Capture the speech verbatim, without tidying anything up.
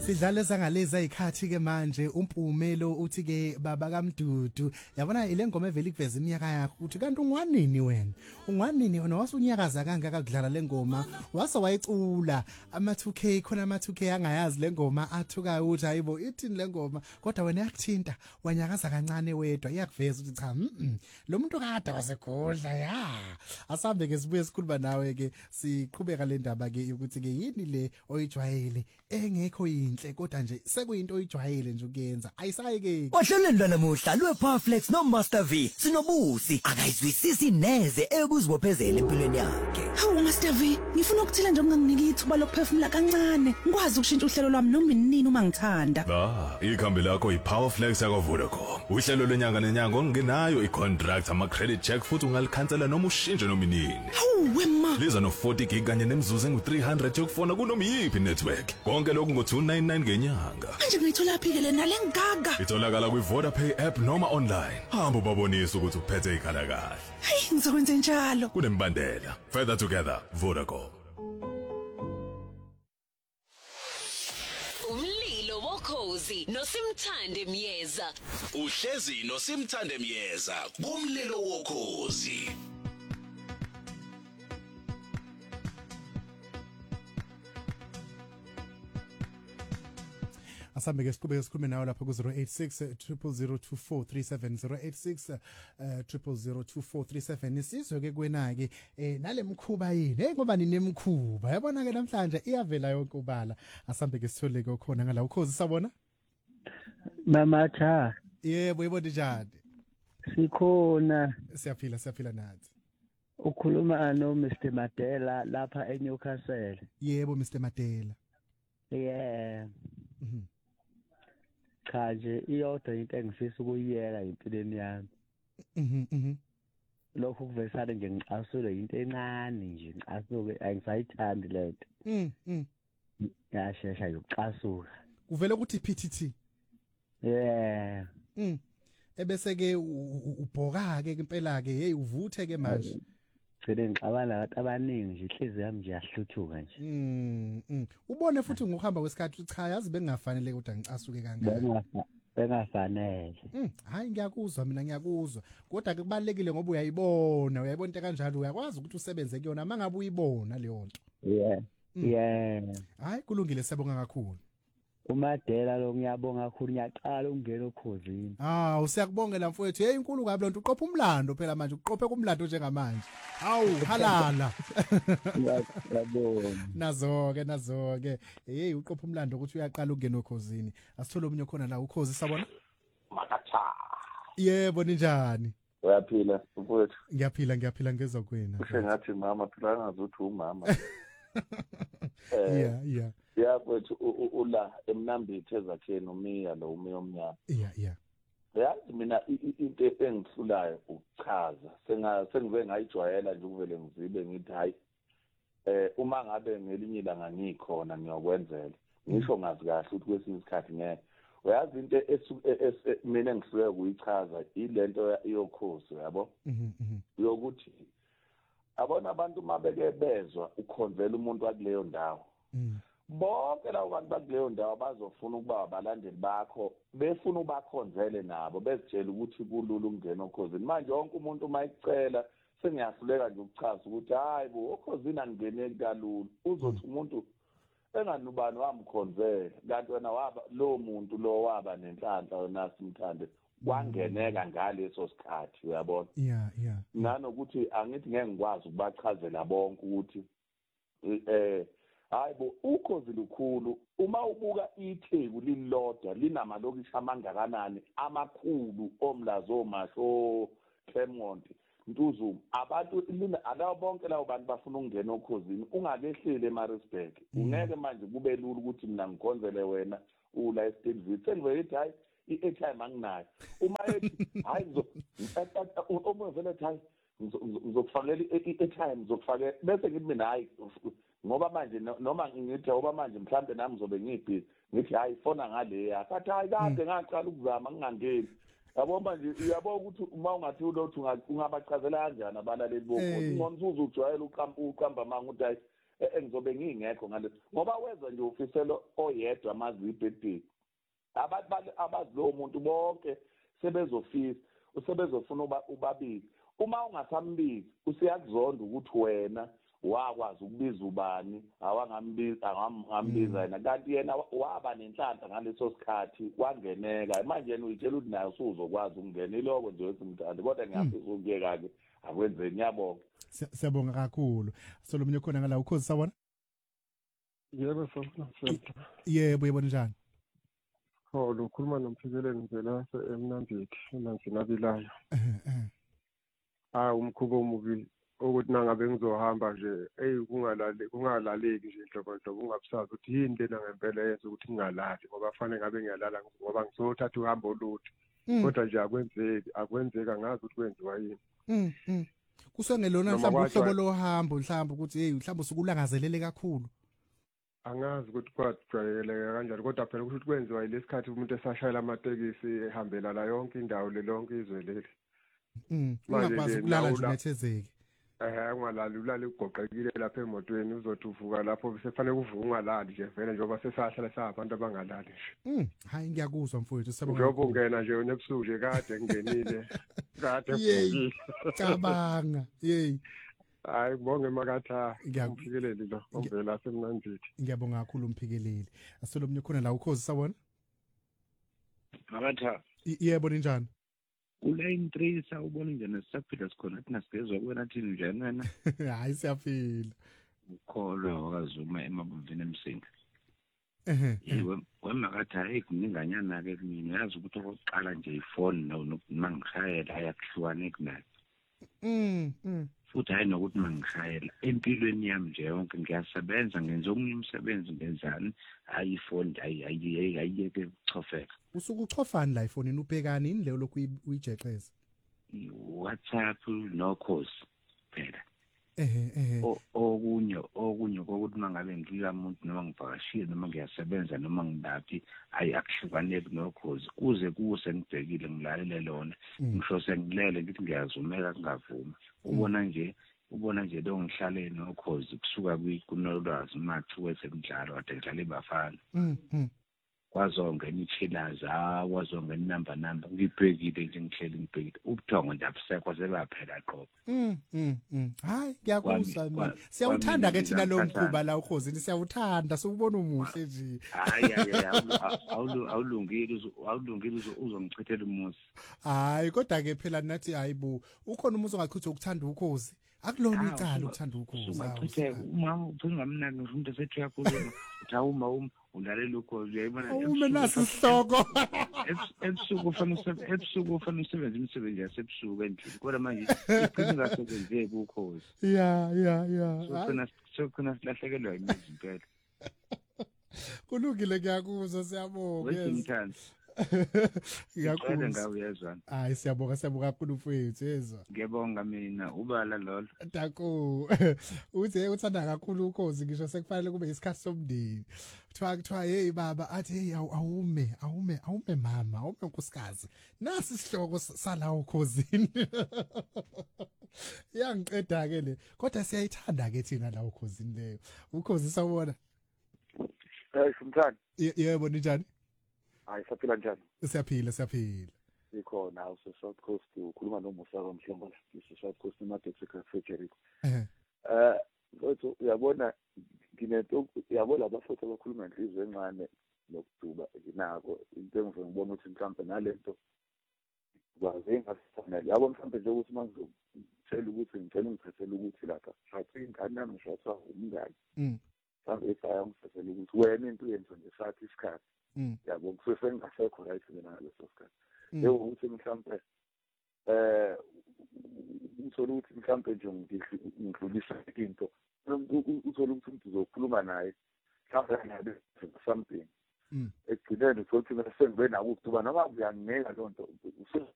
Sidlale sangaleza ikhathi ke manje umpumelo uthi ke baba kaMdudu yabona ile ngoma evela ikuveza iminyaka yakho uthi kanti ungwanini wena ungwanini wena wasunyakaza kangaka kudlala le ngoma wase wayicula ama two K khona ama two K angayazi le ngoma athuka uthi hayibo ithini le ngoma kodwa wena yakuthinta wanyakaza kancane wedwa iyakuveza uthi cha mhm lo muntu kade wasegodla ya asambe ke sibuye sikhuluma nawe ke siqhubeka le ndaba ke ukuthi ke yini le oyijwayele engekho inhle kodwa nje sekuyinto oyijwayele nje ukuyenza ayisayeke ohlelweni lanamuhla lwePowerFlex no Master V sinobusi akayizwisisi neze ekuzibophezela empilweni yakhe. Hawu Master V ngifuna ukuthila nje unganginiki ithuba lokuphefumula kancane ngikwazi ukushintsha uhlelo lwami noma inini uma ngithanda. Ah ikhambi lakho iPowerFlex yakwa Vodacom uhlelo lwenyanga nenyanga ongenayo icontract ama credit check futhi ungalikhansela noma ushintshe noma inini. Hawu wema liza no forty gig kanye nemzuzu engu three hundred yokufona kunoma yipi network konke lokhu ngo two ninety-nine ngenyanga. Manje ngithola phi ke lena lengaga? Itholakala kwi Vodapay app noma online. Hamba ubabonise ukuthi uphethe ikhala kahle. Hayi ngizokwenza njalo. Kunembandela. Further together Vodacom. Umlilo wokhozi noSimthande Myeza. Uhlezi noSimthande Myeza kumlilo wokhozi. Asambe ke siqhubeke sikhulume nawe lapha ku zero eight six zero zero two four three seven zero eight six zero zero two four three seven isizwe ke kwena ke eh nalemkhuba yini hey ngoba ninemkhuba yabona ke namhlanje iyavela yonke ubala asambe ke sithole ke khona ngala ukhozi sabona mama cha yebo yebo njani sikhona siyaphila siyaphila nathi ukhuluma no Mister Madela lapha eNewcastle yebo Mister Madela yeah mhm cha nje iyodwa into engifisa ukuyiyeka impilweni yami mhm mhm lokho kuvesana nje ngicasule into encane nje ngicasuke ayisayithandi lento mhm yashesha yokucasuka kuvela ukuthi P T T yeah mhm ebese ke ubhoka ke impela ke hey uvuthe ke manje Ngicela ngixabana abantu abaningi nje inhliziyo yami nje yahluthuka nje. Mm. Ubone futhi ngokuhamba kwesikhathi cha yazi bengafanele kodwa ngicasuke kangaka. Bengafanele. Mm, hayi ngiyakuzwa mina ngiyakuzwa. Kodwa ke kubalekile ngoba uyayibona, uyayibona into kanjalo uyakwazi ukuthi usebenze kuyona mangabe uyibona leyo nto. Yeah. Yeah. Hayi kulungile siyabonga kakhulu. uMadela lo ngiyabonga kakhulu ngiyaqala ukungena okhozini. Ah usiyakubongela mfowethu hey inkulu kabi lonto uqopha umlando phela manje uqophe kumlando njengamanje. Hawu halala. Ngiyabonga. Nazo-ke nazo-ke hey uqopha umlando ukuthi uyaqala ukungena okhozini. Asithole omunye khona la ukhozi sabona? Makatha. Yebo ninjani? Uyaphila mfowethu? Ngiyaphila ngiyaphila ngezwe kwena. Kushe ngathi mama phela ngazuthi umama. Yeah yeah. Yakwethu ula emnambithi ezakheni umiya lo umiya omnyama. Yeah yeah. Yazi mina into engihlulayo ukuchaza senga sengibe ngayijwayela nje ukuvele ngizibe ngithi hayi eh uma ngabe ngelinye ilanga ngikhona ngiyokwenzela ngisho ngazi kahle ukuthi kwesinye isikhathi ngeke uyazi into mina engisuke ukuyichaza ilento yokhosi yabo mhm yokuthi abona abantu mabeke bezwa ukhonzela umuntu wakuleyo ndawo bonke labo bantu bakuleyo ndawo bazofuna ukuba abalandeli bakho befuna ubakhonzele nabo bezitshela ukuthi kulula ukungena okhozini manje wonke umuntu mayicela sengiyahluleka nje ukuchaza ukuthi hayi bo okhozini angene kalula uzothi umuntu enganubani wamkhonzela kanti wena waba lo muntu lo waba nenhlanhla wena Simthande kwangeneka ngaleso sikhathi uyabona yeah yeah nanokuthi angithi ngeke ngikwazi ukubachazela bonke ukuthi eh hayibo ukhozi lukhulu uma ubuka itheku lilodwa linamalokishi amangakanani amakhulu omlazo masho Clermont Ntuzuma abantu alabo bonke labo bantu bafuna ukungena okhozini ungakehlele eMaritzburg ungeke manje kube lula ukuthi mina ngikhonzele wena ula eStilville sengivethi hayi i-airtime anginayo uma ethi hayi uma vele hayi ngizokufakela i-airtime ngizokufakela bese ngithi mina hayi ngoba manje noma ngithi ngoba manje mhlambe nami ngizobe ngibhizi ngithi hayi fona ngale yakhe athi hayi kade ngaqala ukuzama ngingangeni yabo manje uyabo ukuthi uma ungathi ulothu ungabachazela kanjani abalaleli bokho ngomzuzu ujwayele uqamba uqamba manga ukuthi hayi engizobe ngingekho ngale ngoba wenza nje ufiselo oyedwa amazi ibirthday abantu abazilowo muntu bonke sebezofisa usebezofuna ubabili uma ungasambizi usiyakuzonda ukuthi wena wakwazi ukubiza ubani awangambiza angambiza yena kanti yena waba nenhlanhla ngaleso sikhathi wangeneka manje yena uyitshela ukuthi naye usuzokwazi ukungena iloko nje wesimthandi kodwa ngiyafisa ukuyeka ke akwenzeni ngiyabonga siyabonga kakhulu solomnye khona ngala ukhozi sawona yebo sawona yebo yebo njani oh lo khuluma nomphikeleli ngivela eMnambithi eManzinabilayo ah umkhubo omubi ukuthi nangabe ngizohamba nje hey kungalali kungalaleki nje inhlobo inhlobo ungabusazi ukuthi yini lena ngempela yenza ukuthi ngingalali ngoba fanele ngabe ngiyalala ngoba ngizothatha uhambo olude kodwa nje akwenzeki akwenzeka ngazi ukuthi kwenziwa yini mhm kusengelona mhlawumbe uhlobo lohambo mhlawumbe ukuthi hey mhlawumbe usukulangazelele kakhulu angazi ukuthi kwajwayeleka kanjani kodwa phela ukuthi kwenziwa yilesikhathi umuntu esashayela amatekisi ehambela la yonke indawo le lonke izwe leli mhm ungakwazi ukulala nje umethezeke eh ungalali ulale ugoqekile lapha emotweni uzothi uvuka lapho sefanele uvuka ungalali nje vele njengoba sesahlala sabantu abangalali nje mhm hayi ngiyakuzwa mfowethu sabona njengoba ungena nje unebusuku nje kade ngingenile kade yey cabanga yey hayi ngibonge makatha ngiyakuphikeleli lo ovela semnandithi ngiyabonga kakhulu umphikeleli asolomnye khona la ukhozi sawona makatha yebo ninjani ulane three sawubona nje nesisaphila sikhona thina sigezwe kuwena thini njani wena hayi siyaphila ukholwa wakazuma emabuvini emsinga ehe yiwe wemakatha hayi kuninganyana ke kumina yazi ukuthi okokuqala nje ifone no mangishayela ayakuhlukane kunayo mhm futhi hayi nokuthi mangishayela empilweni yami nje yonke ngiyasebenza ngenza omunye umsebenzi ngenzani hayi ifone hayi hayi ayiyeke ukuchofeka usuku uchofani la iphone ubhekani ini leyo lokhu uyijeqeza WhatsApp no calls phela ehe ehe okunye okunye kokuthi mangabe ngikamuntu noma ngivakashile noma ngiyasebenza noma ngidaphi ayi akuhlukaneki no calls kuze kuse ngibhekile ngilalele lona ngisho sengilele ngithi ngiyazumeka kungavuma ubona nje ubona nje lo ngihlale no calls kusuka kunolwazi mathu wesemidlalo ade ngidlala ibafana mhm kwazonke ichillers awazonke inamba namba ngibhekile nje ngihleli ngibhekile ubuthongo nje abusekho sebaphela qobo mhm mhm hayi ngiyakuzwa mina siyawuthanda ke thina lo mkhuba la ukhosini siyawuthanda sokubona umuhle nje hayi hayi awulungile awulungile uzongichithela umuzi hayi kodwa ke phela nathi hayibo ukhona umuntu ongachitha ukuthanda ukhozi akulona icala ukuthanda ukhozi awuchithe uma uphungamnaki umuntu esethi yakhuluma uthawuma uma ulalela ukhozi uyayibona uma nasi isihloko ebusuku ufanele ebusuku ufanele usebenze imisebenzi yasebusuku endlini kodwa manje igcina ngasebenzeki ukhozi ya ya ya sokuna sokuna silahlekelwa imizi impela kulungile ngiyakuzwa siyabonga wesimthandi ngiyakuzwa ngawuyezwa hayi siyabonga siyabonga kakhulu mfowethu yezwa ngiyabonga mina ubala lolo Tako uthi uthanda kakhulu ukhozi ngisho sekufanele kube isikhathi somndeni kuthiwa kuthiwa hey baba athi hey awume awume awume mama awume nkosikazi nasi isihloko sala ukhosini yangiqeda ke le kodwa siyayithanda ke thina la ukhosini leyo ukhozi sawona hey Mthandi yebo njani hayi saphila njani siyaphila siyaphila ikhona use South Coast ukhuluma noMusa kaMhlongola use South Coast eMadex Secretary eh eh mfowethu uyabona nginento yabona abafuthi abakhuluma inhliziyo encane nokuduba nginako into engifuna ngibona ukuthi mhlawumbe nalento kwaze ingasifanele yabo mhlawumbe nje ukuthi manje ngitshela ukuthi ngitshela ngithathela ukuthi lapha sathi ingane nami ngishatha umngane mm mhlawumbe ekhaya ngithathela ukuthi wena into yenza nje sathi isikhathi mm yabo kusuke ngasekho right mina ngaleso sikhathi yebo ukuthi mhlawumbe eh uthola ukuthi mhlawumbe nje ngidlulisa into uthola ukuthi umuntu uzokhuluma naye mhlawumbe ngabe something mm ekugcineni uthola ukuthi mase ngibe nawo ukuba noma kuyangineka lonto